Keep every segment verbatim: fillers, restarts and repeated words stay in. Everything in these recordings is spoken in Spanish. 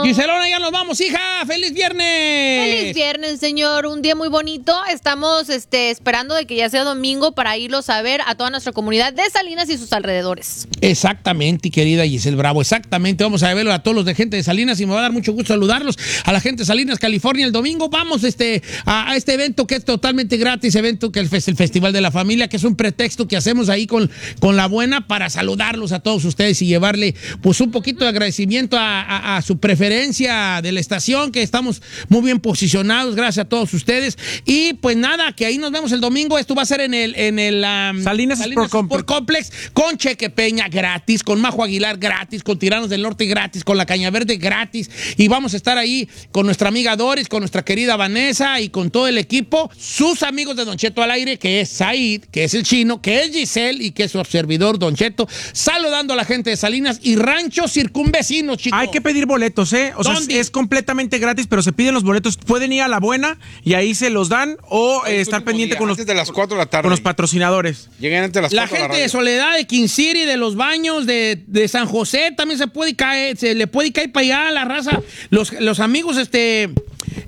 Giselona, ya nos vamos, hija. ¡Feliz viernes! ¡Feliz viernes, señor! Un día muy bonito. Estamos este, esperando de que ya sea domingo para irlos a ver a toda nuestra comunidad de Salinas y sus alrededores. Exactamente, querida Giselle Bravo, exactamente. Vamos a verlo a todos los de gente de Salinas y me va a dar mucho gusto saludarlos. A la gente de Salinas, California, el domingo vamos este, a, a este evento que es totalmente gratis, evento que es el Festival de la Familia, que es un pretexto que hacemos ahí con, con la buena para saludarlos a todos ustedes y llevarle pues un poquito de agradecimiento a, a, a su preferencia de la estación, que estamos muy bien posicionados, gracias a todos ustedes. Y pues nada, que ahí nos vemos el domingo. Esto va a ser en el, en el um, Salinas, Salinas Sport Sport Complex, con Cheque Peña gratis, con Majo Aguilar gratis, con Tiranos del Norte gratis, con La Caña Verde gratis. Y vamos a estar ahí con nuestra amiga Doris, con nuestra querida Vanessa y con todo el equipo, sus amigos de Don Cheto al aire, que es Said, que es el chino, que es Giselle y que es su servidor Don Cheto, saludando a la gente de Salinas y ranchos circunvecinos, chicos. Hay que pedir boletos, ¿eh? O sea, es, es completamente gratis, pero se piden los boletos. Pueden ir a La Buena y ahí se los dan o eh, estar pendiente día, con los, antes de las cuatro de la tarde. con los patrocinadores. Lleguen antes de las La cuatro gente la de Soledad, de King City, de Los Baños, de, de San José, también se puede caer, se le puede caer para allá la raza. Los, los amigos, este, eh,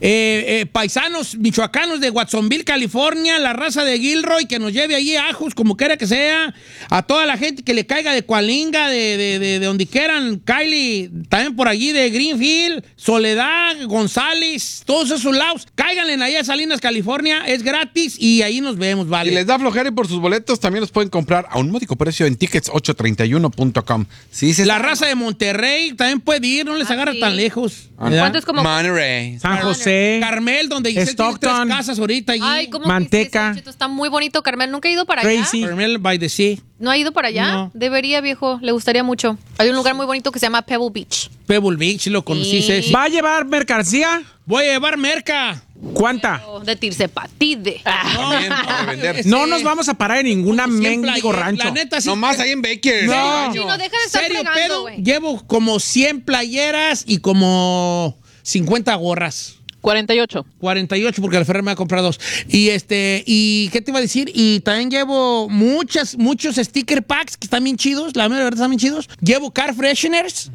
eh, paisanos michoacanos de Watsonville, California, la raza de Gilroy, que nos lleve allí a Ajos, como quiera que sea. A toda la gente que le caiga de Coalinga, de, de, de, de donde quieran, Kylie, también por allí de Greenfield, Soledad, González, todos esos lados. Cáiganle ahí a Salinas, California, es gratis y ahí nos vemos, ¿vale? Si les da flojera y por sus boletos, también los pueden comprar a un módico precio en tickets ocho treinta y uno punto com. Sí, sí, la está. raza de Monterrey también puede ir, no les Ah, agarra sí. tan lejos. ¿Cuánto es como? Monterey. San José, Carmel, donde Giselle tiene Stockton, tres casas ahorita allí. Ay, ¿cómo Manteca. que sí, Cheto? Está muy bonito, Carmel. ¿Nunca he ido para allá? Tracy. Carmel by the Sea. ¿No ha ido para allá? No. Debería, viejo. Le gustaría mucho. Hay un lugar muy bonito que se llama Pebble Beach. Pebble Beach, lo conocí. Sí. Ceci. ¿Va a llevar mercancía? Voy a llevar merca. ¿Cuánta? Oh, de Tirsepatide. También para vender. No nos vamos a parar en ninguna Como cien mendigo playeras. rancho. La neta, sí. Nomás ahí en Baker. No. Chino, deja de estar Serio, fregando, pedo, güey. llevo como cien playeras y como cincuenta gorras. cuarenta y ocho. cuarenta y ocho porque el Ferrer me ha comprado dos. Y este, y ¿qué te iba a decir? Y también llevo muchas, muchos sticker packs que están bien chidos, la verdad están bien chidos. Llevo car fresheners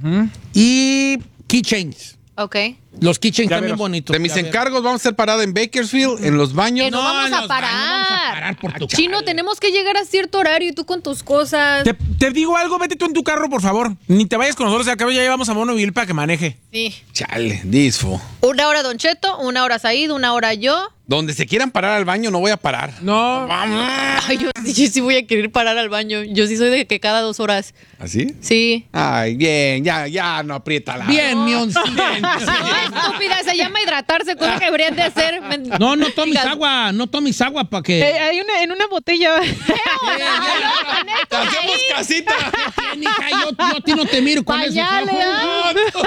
y keychains. Ok. Los keychains Ya también veros. bonitos. De mis Ya veros. encargos vamos a ser parada en Bakersfield, en los baños. Que no, vamos a nos parar. va- no vamos a parar por tu Chino, cara. tenemos que llegar a cierto horario y tú con tus cosas. Te, te digo algo, vete tú en tu carro, por favor. Ni te vayas con nosotros, al cabo ya llevamos a Mono Bill para que maneje. Sí. Chale, disfo. Una hora Don Cheto, una hora Said, una hora yo. Donde se quieran parar al baño, no voy a parar. No. Vamos. Ay, yo, yo sí voy a querer parar al baño. Yo sí soy de que cada dos horas. ¿Así? Sí. Ay, bien, ya, ya no aprieta la. Bien, mi oncito. No, estúpida, se llama hidratarse, cosa que deberían de hacer. No, no tomes Digas, agua, no tomes agua para que... Eh, hay una, en una botella. ¡Te hacemos casita! Bien, hija, yo, yo a ti no te miro con esos Pañales, ojos.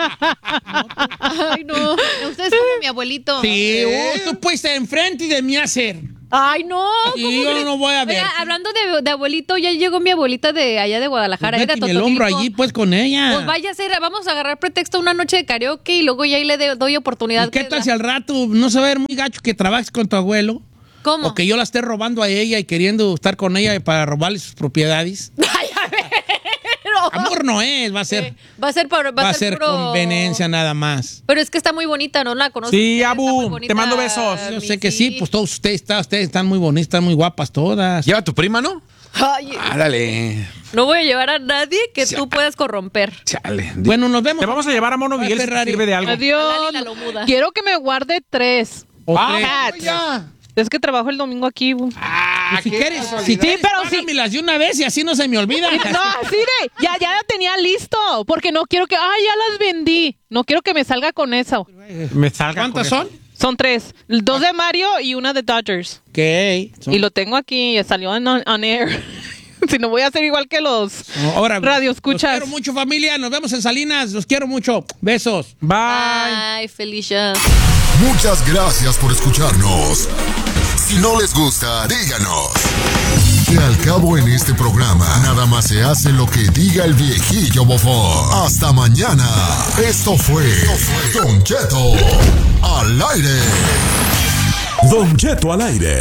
Ay, no. Ustedes saben mi abuelito. Sí, uh, tú puedes estar enfrente de mí hacer. Ay, no. Sí, ¿cómo yo crees? no voy a ver. Oiga, hablando de, de abuelito, ya llegó mi abuelita de allá de Guadalajara. Pues eh, de méteme el hombro Totonico. allí, pues, con ella. Pues vaya a ser, vamos a agarrar pretexto una noche de karaoke y luego ya ahí le de- doy oportunidad. ¿Y qué que- tal si al rato no se va a ver muy gacho que trabajes con tu abuelo? ¿Cómo? O que yo la esté robando a ella y queriendo estar con ella para robarle sus propiedades. Ay, a ver. Amor no es, va a ser, Va a ser, por, va va a a ser, ser puro- conveniencia nada más. Pero es que está muy bonita, ¿no? La conozco. Sí, Está Abu, muy te bonita, mando besos. Yo mi sé que sí, pues todos ustedes, están- ustedes están muy bonitas, están muy guapas todas. Lleva a tu prima, ¿no? Ay, Ándale. no voy a llevar a nadie que Sí. tú puedas corromper. Chale. Bueno, nos vemos. Te vamos a llevar a Mono Ay, Bill si Ferrari. sirve de algo. Adiós. Lali la lomuda. Quiero que me guarde tres. O Ah, tres. Cats. ya. Es que trabajo el domingo aquí. bu. Ah, si qué quieres, si casualidad. quieres, pero sí. págamelas de una vez y así no se me olvida. No, así de, ya, ya la tenía listo, porque no quiero que, ay, ya las vendí. No quiero que me salga con eso. Me salga ¿Cuántas con son? eso. Son tres, dos de Mario y una de Dodgers. Ok. Son- Y lo tengo aquí, salió en on, on air. Si no voy a ser igual que los Ahora, radio Los escuchas. quiero mucho, familia. Nos vemos en Salinas. Los quiero mucho. Besos. Bye. Ay, Felicia. Muchas gracias por escucharnos. Si no les gusta, díganos. Que al cabo en este programa, nada más se hace lo que diga el viejillo bofón. Hasta mañana. Esto fue Don Cheto al aire. Don Cheto al aire.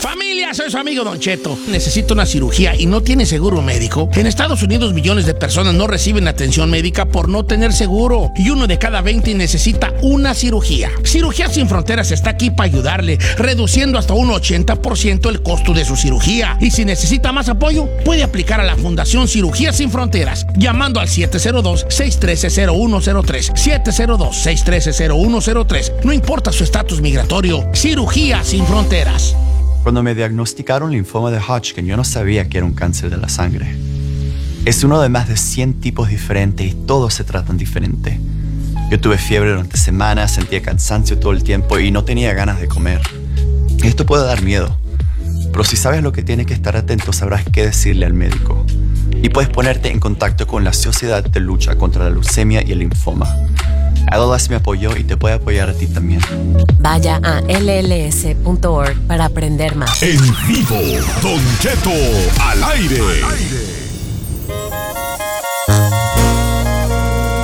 Familia, soy su amigo Don Cheto. Necesita una cirugía y no tiene seguro médico. En Estados Unidos millones de personas no reciben atención médica por no tener seguro. Y uno de cada veinte necesita una cirugía. Cirugía Sin Fronteras está aquí para ayudarle, reduciendo hasta un ochenta por ciento el costo de su cirugía. Y si necesita más apoyo, puede aplicar a la Fundación Cirugía Sin Fronteras, llamando al siete cero dos, seis uno tres, cero uno cero tres. siete cero dos, seis uno tres, cero uno cero tres. No importa su estatus migratorio. Cirugía Sin Fronteras. Cuando me diagnosticaron linfoma de Hodgkin, yo no sabía que era un cáncer de la sangre. Es uno de más de cien tipos diferentes y todos se tratan diferente. Yo tuve fiebre durante semanas, sentía cansancio todo el tiempo y no tenía ganas de comer. Esto puede dar miedo, pero si sabes lo que tienes que estar atento, sabrás qué decirle al médico. Y puedes ponerte en contacto con la Sociedad de Lucha contra la Leucemia y el Linfoma. L L S me apoyó y te puede apoyar a ti también. Vaya a L L S punto org para aprender más. En vivo, Don Cheto al aire. Al aire.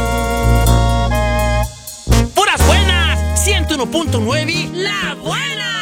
¡Puras buenas! ciento uno punto nueve, La Buena.